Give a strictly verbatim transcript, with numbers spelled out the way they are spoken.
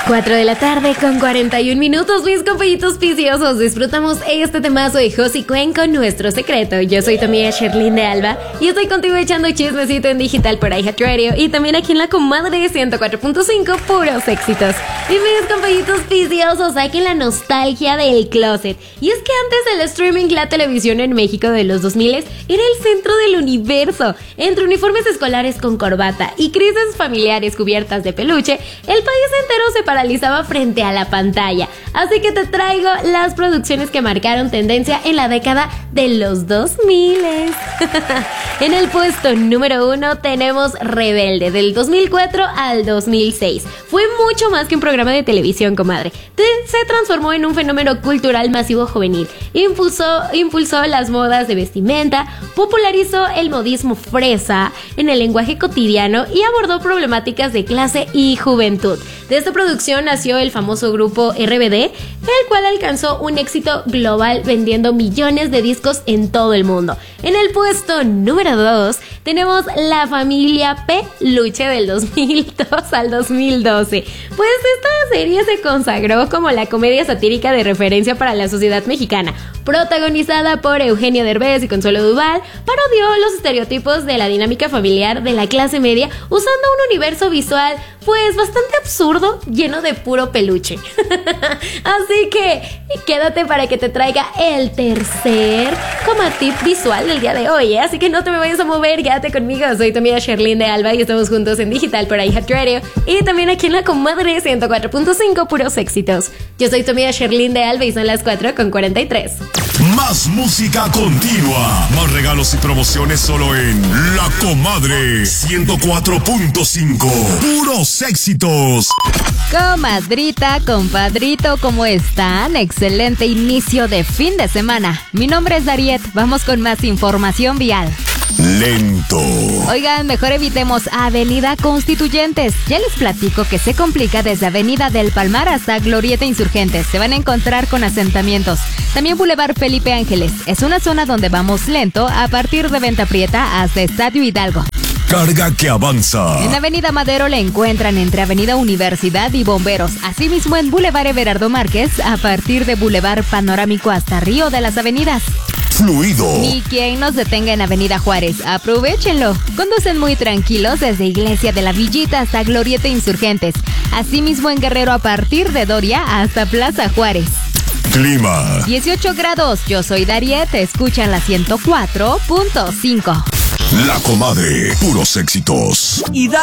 cuatro de la tarde con cuarenta y un minutos, mis compañitos viciosos. Disfrutamos este temazo de Josie Cuen con Nuestro Secreto. Yo soy tu amiga Sherlyn de Alba y estoy contigo echando chismecito en digital por iHeart Radio y también aquí en la comadre de ciento cuatro punto cinco, puros éxitos. Y mis compañitos viciosos, saquen la nostalgia del closet. Y es que antes del streaming, la televisión en México de los dos mil era el centro del universo. Entre uniformes escolares con corbata y crisis familiares cubiertas de peluche, el país entero se paralizaba frente a la pantalla. Así que te traigo las producciones que marcaron tendencia en la década de los dos mil. En el puesto número uno tenemos Rebelde, del dos mil cuatro al dos mil seis. Fue mucho más que un programa de televisión, comadre. Se transformó en un fenómeno cultural masivo juvenil. Impulsó, impulsó las modas de vestimenta, popularizó el modismo fresa en el lenguaje cotidiano y abordó problemáticas de clase y juventud. De esta producción nació el famoso grupo R B D, el cual alcanzó un éxito global vendiendo millones de discos en todo el mundo. En el puesto número dos tenemos La Familia Peluche, del dos mil dos al dos mil doce. Pues esta serie se consagró como la comedia satírica de referencia para la sociedad mexicana. Protagonizada por Eugenio Derbez y Consuelo Duval, parodió los estereotipos de la dinámica familiar de la clase media usando un universo visual pues bastante absurdo, lleno de puro peluche. Así que quédate para que te traiga el tercer como tip visual del día de hoy, ¿eh? Así que no te me vayas a mover, quédate conmigo. Soy tu amiga Sherlyn de Alba y estamos juntos en digital por iHeart Radio y también aquí en la comadre ciento cuatro punto cinco, puros éxitos. Yo soy tu amiga Sherlyn de Alba y son las cuatro con cuarenta y tres. Más música continua, más regalos y promociones solo en La Comadre ciento cuatro punto cinco. Puros éxitos. Comadrita, compadrito, ¿cómo están? Excelente inicio de fin de semana. Mi nombre es Dariet, vamos con más información vial. Lento. Oigan, mejor evitemos Avenida Constituyentes. Ya les platico que se complica desde Avenida del Palmar hasta Glorieta Insurgentes. Se van a encontrar con asentamientos. También Boulevard Felipe Ángeles. Es una zona donde vamos lento a partir de Venta Prieta hasta Estadio Hidalgo. Carga que avanza. En Avenida Madero le encuentran entre Avenida Universidad y Bomberos. Asimismo en Boulevard Everardo Márquez a partir de Boulevard Panorámico hasta Río de las Avenidas. Fluido. Ni quien nos detenga en Avenida Juárez. Aprovechenlo. Conducen muy tranquilos desde Iglesia de la Villita hasta Glorieta Insurgentes. Asimismo en Guerrero a partir de Doria hasta Plaza Juárez. Clima. dieciocho grados. Yo soy Dariet. Escuchan la ciento cuatro punto cinco. La Comadre, puros éxitos. Y da